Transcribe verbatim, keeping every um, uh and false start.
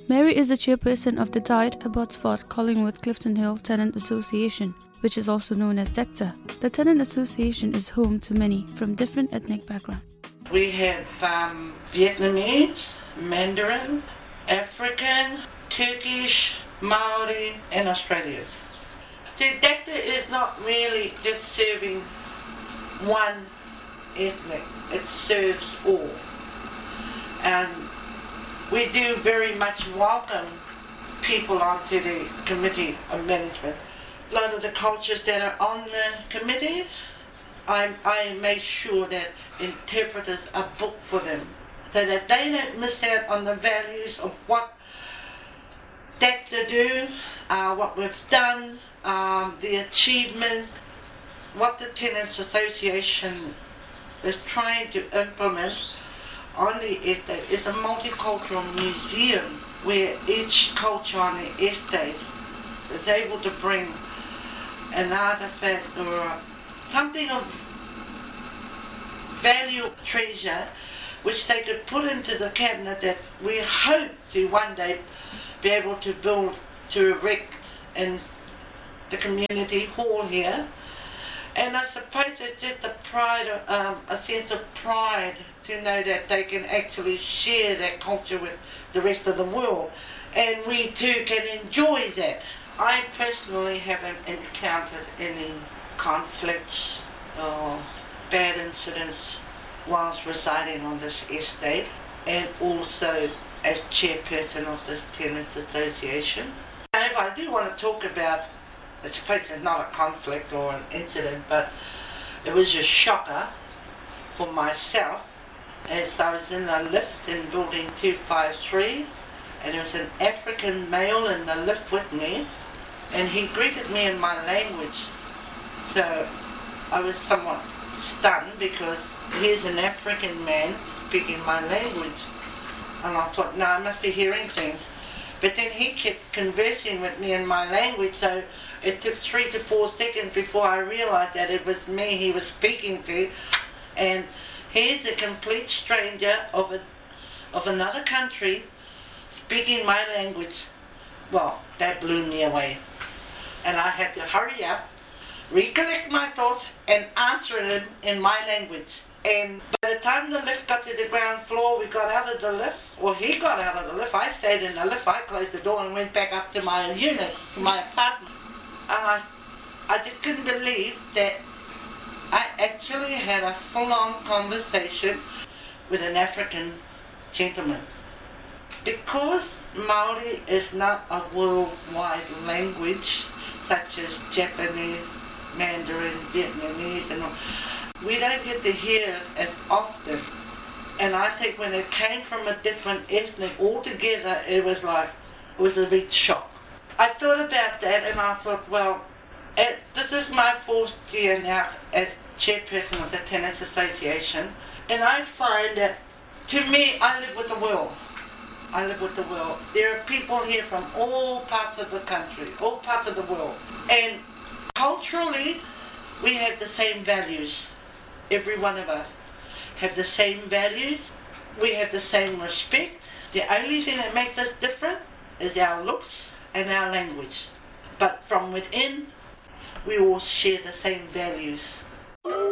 Mary is the chairperson of the Died, Abbotsford, Collingwood, Clifton Hill Tenant Association, which is also known as D E C T A. The Tenant Association is home to many from different ethnic backgrounds. We have um, Vietnamese, Mandarin, African, Turkish, Maori and Australian. So D E C T A is not really just serving one ethnic, it serves all. And we do very much welcome people onto the committee of management. A lot of the cultures that are on the committee, I, I make sure that interpreters are booked for them so that they don't miss out on the values of what D E C T A do, uh, what we've done, um, the achievements, what the Tenants Association is trying to implement on the estate is a multicultural museum where each culture on the estate is able to bring an artifact or something of value, treasure, which they could put into the cabinet that we hope to one day be able to build, to erect in the community hall here. And I suppose it's just a pride, um, a sense of pride to know that they can actually share that culture with the rest of the world. And we too can enjoy that. I personally haven't encountered any conflicts or bad incidents whilst residing on this estate and also as chairperson of this Tenants Association. If I do want to talk about, I suppose it's not a conflict or an incident, but it was a shocker for myself as I was in the lift in building two five three and there was an African male in the lift with me and he greeted me in my language. So I was somewhat stunned because here's an African man speaking my language. And I thought, no, I must be hearing things. But then he kept conversing with me in my language, so it took three to four seconds before I realized that it was me he was speaking to. And here's a complete stranger of a, of another country speaking my language. Well, that blew me away. And I had to hurry up, recollect my thoughts, and answer him in my language. And by the time the lift got to the ground floor, we got out of the lift, or he got out of the lift, I stayed in the lift, I closed the door and went back up to my unit, to my apartment. And I, I just couldn't believe that I actually had a full-on conversation with an African gentleman. Because Maori is not a worldwide language, such as Japanese, Mandarin, Vietnamese, and all, we don't get to hear it as often. And I think when it came from a different ethnic altogether, it was like, it was a big shock. I thought about that and I thought, well, it, this is my fourth year now as chairperson of the Tenants Association. And I find that, to me, I live with the world. I live with the world. There are people here from all parts of the country, all parts of the world. And culturally, we have the same values. Every one of us have the same values. We have the same respect. The only thing that makes us different is our looks and our language. But from within, we all share the same values.